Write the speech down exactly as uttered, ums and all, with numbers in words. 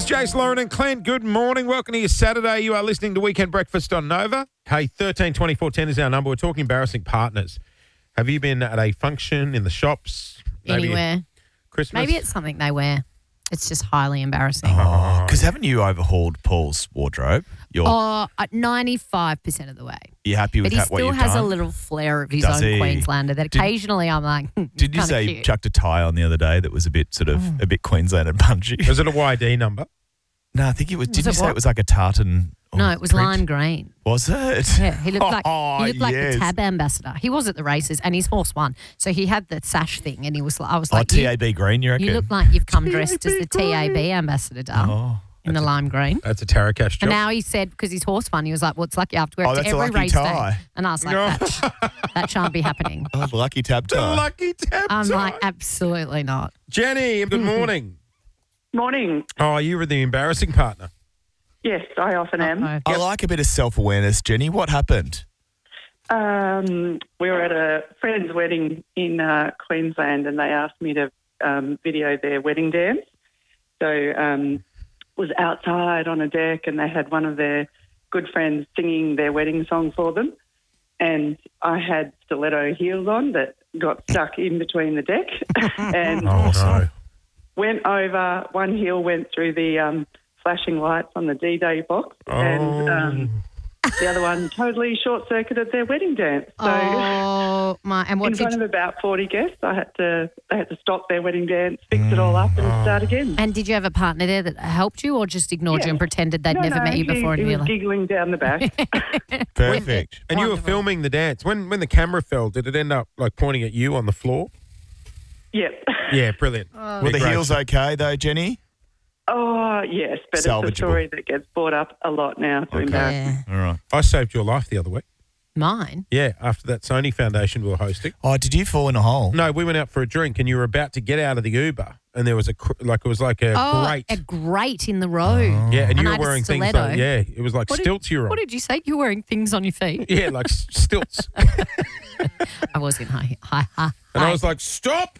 Jace, Lauren and Clint, good morning. Welcome to your Saturday. You are listening to Weekend Breakfast on Nova. Hey, thirteen twenty-four ten is our number. We're talking embarrassing partners. Have you been at a function, in the shops? Maybe Anywhere. Christmas? Maybe it's something they wear. It's just highly embarrassing. Oh, because haven't you overhauled Paul's wardrobe? You're, Oh, uh, ninety-five percent of the way. you happy with But he that, what still you've has done? a little flair of his Does own he? Queenslander that Did- occasionally I'm like, hmm, Did you kinda say cute. you chucked a tie on the other day that was a bit sort of Mm. a bit Queensland and punchy? Was it a Y D number? No, I think it was. Did Was you it say what? it was like a tartan? or No, it was print? lime green. Was it? Yeah, he looked like Oh, he looked like yes. the Tab ambassador. He was at the races and his horse won. So he had the sash thing and he was like, I was Oh, like, T you, A B green, you reckon? you look like you've come dressed as the T A B ambassador, Dal, Oh. in the lime green. That's a Taracash job. And now he said, because his horse won, he was like, well, it's lucky I have to wear Oh, it to that's a every lucky race tie. day. And I was like, that, sh- that shan't be happening. Oh, the lucky tab the tie. lucky tap I'm tie. like, absolutely not. Jenny, good morning. Morning. Oh, you were the embarrassing partner. Yes, I often am. Uh-oh. I like a bit of self-awareness, Jenny. What happened? Um, we were at a friend's wedding in uh, Queensland, and they asked me to um, video their wedding dance. So um, was outside on a deck, and they had one of their good friends singing their wedding song for them. And I had stiletto heels on that got stuck in between the deck, and Oh, no. went over. One heel went through the um, flashing lights on the D-Day box, and um, the other one totally short-circuited their wedding dance. So Oh, my. And what in did front you, of about forty guests, I had to they had to stop their wedding dance, fix it all up, and start again. and did you have a partner there that helped you or just ignored you Yeah. and pretended they'd no, never no, met you he, before? he and you were was like, giggling down the back. Perfect. And you were Wonderful. filming the dance. When when the camera fell, did it end up like pointing at you on the floor? Yep. Yeah, brilliant. Oh. Were the Great. heels okay, though, Jenny? Oh, yes, but it's Salvageable. a story that gets brought up a lot now to embarrass. yeah. All right. I saved your life the other week. Mine? Yeah, after that Sony Foundation we were hosting. Oh, did you fall in a hole? No, we went out for a drink and you were about to get out of the Uber and there was a, cr- like, it was like a Oh, grate. a grate in the road. Yeah, and And you I were had a wearing things stiletto. like, yeah, it was like What did- stilts you were on. What did you say? You're wearing things on your feet. Yeah, like s- stilts. I was in high, high, high. And I high. was like, stop.